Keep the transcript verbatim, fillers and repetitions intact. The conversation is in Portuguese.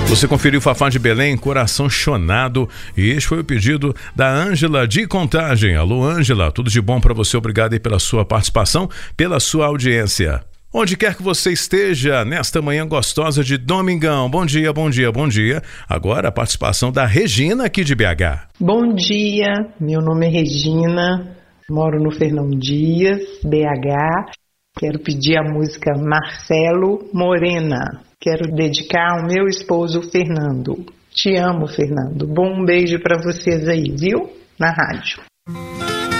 Você conferiu Fafá de Belém, Coração Chonado, e este foi o pedido da Ângela de Contagem. Alô, Ângela, tudo de bom para você, obrigado aí pela sua participação, pela sua audiência. Onde quer que você esteja, nesta manhã gostosa de domingão, bom dia, bom dia, bom dia. Agora a participação da Regina aqui de B H. Bom dia, meu nome é Regina, moro no Fernão Dias, B H. Quero pedir a música Marcelo Morena. Quero dedicar ao meu esposo Fernando. Te amo, Fernando. Bom beijo para vocês aí, viu? Na rádio.